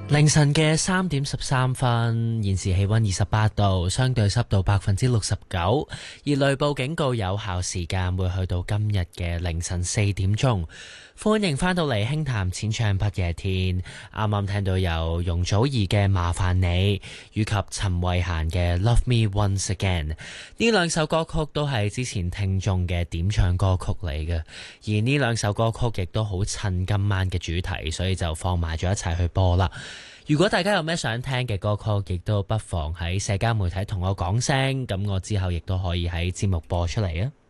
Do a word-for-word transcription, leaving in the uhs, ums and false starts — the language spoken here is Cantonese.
凌晨嘅三點十三分，現時氣溫二十八度，相對濕度百分之六十九，而雷暴警告有效時間會去到今日嘅凌晨四點鐘。歡迎翻到嚟輕談淺唱不夜天，啱啱聽到有容祖兒嘅麻煩你，以及陳慧嫻嘅 Love Me Once Again， 呢兩首歌曲都係之前聽眾嘅點唱歌曲嚟嘅，而呢兩首歌曲亦都好襯今晚嘅主題，所以就放埋咗一齊去播啦。如果大家有咩想聽嘅歌曲，亦都不妨喺社交媒體同我講聲，咁我之後亦都可以喺節目播出嚟啊。